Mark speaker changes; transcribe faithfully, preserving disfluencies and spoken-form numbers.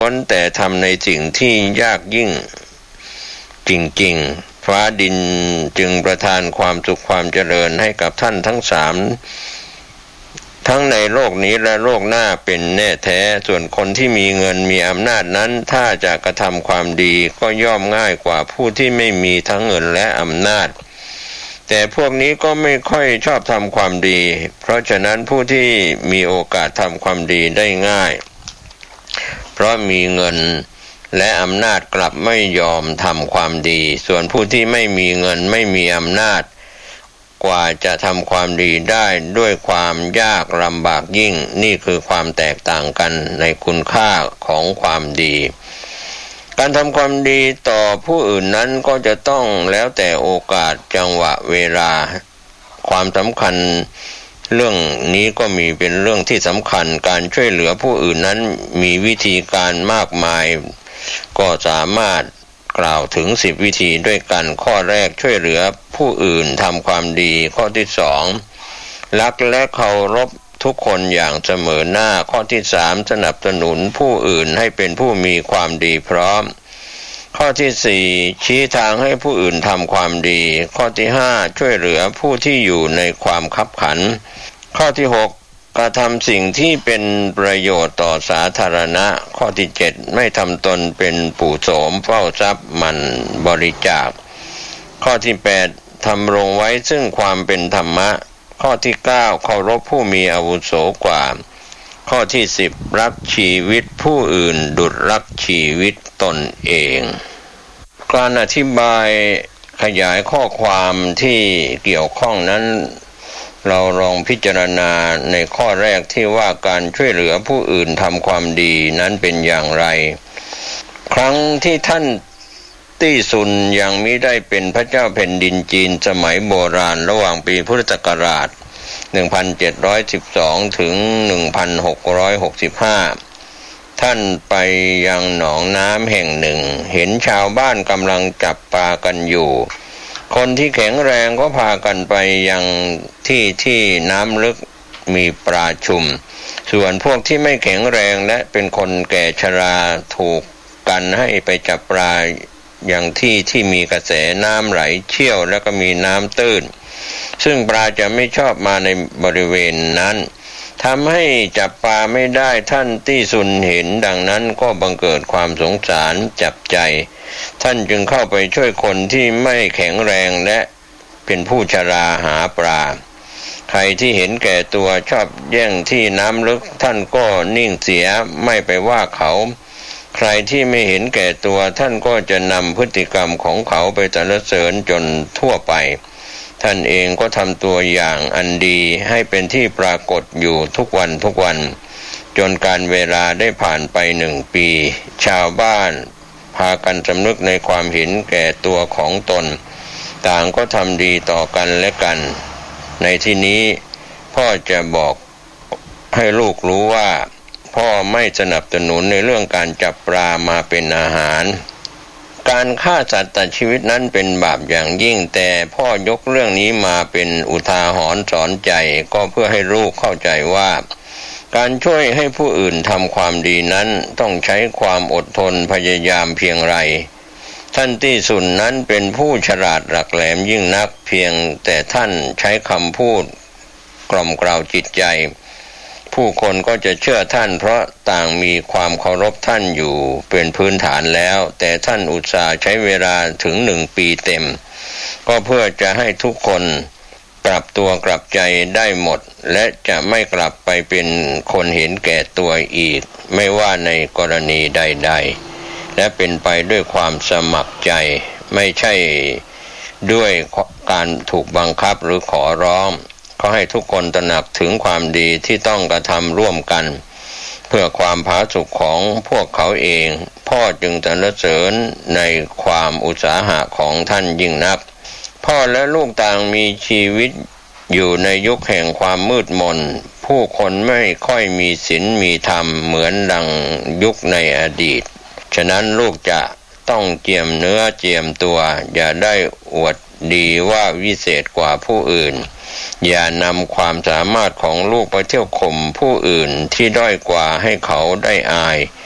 Speaker 1: พ้นแต่ทำในสิ่งที่ยากยิ่งจริงๆฟ้าดินจึงประทานความสุขความเจริญให้กับท่านทั้งสามทั้งในโลกนี้และโลกหน้าเป็นแน่แท้ส่วนคนที่มีเงินมีอำนาจนั้นถ้าจะกระทำความดีก็ย่อมง่ายกว่าผู้ที่ไม่มีทั้งเงินและอำนาจแต่พวกนี้ก็ไม่ค่อยชอบทำความดีเพราะฉะนั้นผู้ที่มีโอกาสทำความดีได้ง่ายเพราะมีเงินและอำนาจกลับไม่ยอมทำความดีส่วนผู้ที่ไม่มีเงินไม่มีอำนาจกว่าจะทำความดีได้ด้วยความยากลำบากยิ่งนี่คือความแตกต่างกันในคุณค่าของความดีการทำความดีต่อผู้อื่นนั้นก็จะต้องแล้วแต่โอกาสจังหวะเวลาความสำคัญเรื่องนี้ก็มีเป็นเรื่องที่สำคัญการช่วยเหลือผู้อื่นนั้นมีวิธีการมากมายก็สามารถกล่าวถึงสิบวิธีด้วยกันข้อแรกช่วยเหลือผู้อื่นทำความดีข้อที่สองรักและเคารพทุกคนอย่างเสมอหน้าข้อที่สามสนับสนุนผู้อื่นให้เป็นผู้มีความดีพร้อมข้อที่สี่ชี้ทางให้ผู้อื่นทำความดีข้อที่ห้าช่วยเหลือผู้ที่อยู่ในความคับขันข้อที่หกกระทำสิ่งที่เป็นประโยชน์ต่อสาธารณะข้อที่เจ็ดไม่ทำตนเป็นปู่โสมเฝ้าทรัพย์หมั่นบริจาคข้อที่แปดทำรงไว้ซึ่งความเป็นธรรมะข้อที่เก้าเคารพผู้มีอาวุโสกว่าข้อที่สิบรักชีวิตผู้อื่นดุจรักชีวิตตนเองการอธิบายขยายข้อความที่เกี่ยวข้องนั้นเราลองพิจารณาในข้อแรกที่ว่าการช่วยเหลือผู้อื่นทำความดีนั้นเป็นอย่างไรครั้งที่ท่านตี้ซุนยังมิได้เป็นพระเจ้าแผ่นดินจีนสมัยโบราณระหว่างปีพุทธศักราชหนึ่งพันเจ็ดร้อยสิบสองถึงหนึ่งพันหกร้อยหกสิบห้าท่านไปยังหนองน้ำแห่งหนึ่งเห็นชาวบ้านกำลังจับปลากันอยู่คนที่แข็งแรงก็พากันไปยังที่ที่น้ำลึกมีปลาชุมส่วนพวกที่ไม่แข็งแรงและเป็นคนแก่ชราถูกกันให้ไปจับปลาอย่างที่ที่มีกระแสน้ำไหลเชี่ยวแล้วก็มีน้ำตื้นซึ่งปลาจะไม่ชอบมาในบริเวณนั้นทำให้จับปลาไม่ได้ท่านตี้ซุนเห็นดังนั้นก็บังเกิดความสงสารจับใจท่านจึงเข้าไปช่วยคนที่ไม่แข็งแรงและเป็นผู้ชราหาปลาใครที่เห็นแก่ตัวชอบแย่งที่น้ำลึกท่านก็นิ่งเสียไม่ไปว่าเขาใครที่ไม่เห็นแก่ตัวท่านก็จะนำพฤติกรรมของเขาไปสรรเสริญจนทั่วไปท่านเองก็ทำตัวอย่างอันดีให้เป็นที่ปรากฏอยู่ทุกวันทุกวันจนการเวลาได้ผ่านไปหนึ่งปีชาวบ้านพากันสำนึกในความเห็นแก่ตัวของตนต่างก็ทำดีต่อกันและกันในที่นี้พ่อจะบอกให้ลูกรู้ว่าพ่อไม่สนับสนุนในเรื่องการจับปลามาเป็นอาหารการฆ่าสัตว์ตัดชีวิตนั้นเป็นบาปอย่างยิ่งแต่พ่อยกเรื่องนี้มาเป็นอุทาหรณ์สอนใจก็เพื่อให้ลูกเข้าใจว่าการช่วยให้ผู้อื่นทำความดีนั้นต้องใช้ความอดทนพยายามเพียงไรท่านตี้ซุนนั้นเป็นผู้ฉลาดหลักแหลมยิ่งนักเพียงแต่ท่านใช้คำพูดกล่อมเกลาจิตใจผู้คนก็จะเชื่อท่านเพราะต่างมีความเคารพท่านอยู่เป็นพื้นฐานแล้วแต่ท่านอุตส่าห์ใช้เวลาถึงหนึ่งปีเต็มก็เพื่อจะให้ทุกคนกลับตัวกลับใจได้หมดและจะไม่กลับไปเป็นคนเห็นแก่ตัวอีกไม่ว่าในกรณีใดๆและเป็นไปด้วยความสมัครใจไม่ใช่ด้วยการถูกบังคับหรือขอร้องขอให้ทุกคนตระหนักถึงความดีที่ต้องกระทำร่วมกันเพื่อความผาสุกของพวกเขาเองพ่อจึงสรรเสริญในความอุตสาหะของท่านยิ่งนักพ่อและลูกต่างมีชีวิตอยู่ในยุคแห่งความมืดมนผู้คนไม่ค่อยมีศีลมีธรรมเหมือนดังยุคในอดีตฉะนั้นลูกจะต้องเจียมเนื้อเจียมตัวอย่าได้อวดดีว่าวิเศษกว่าผู้อื่นอย่านำความสามารถของลูกไปเที่ยวข่มผู้อื่นที่ด้อยกว่าให้เขาได้อาย